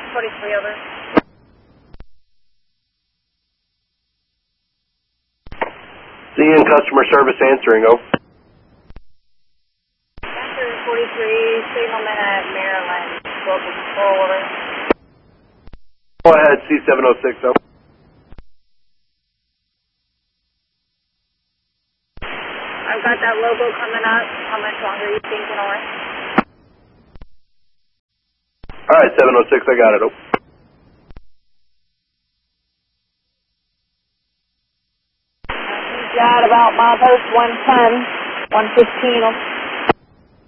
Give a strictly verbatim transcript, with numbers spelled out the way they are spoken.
forty-three, over. C N customer service answering, over. Answer forty-three, signalman at Maryland, local control, over. Go ahead, C seven oh six, over. I've got that logo coming up. How much longer are you thinking, over? All right, seven oh six, I got it, over. He's got about milepost one ten, one fifteen.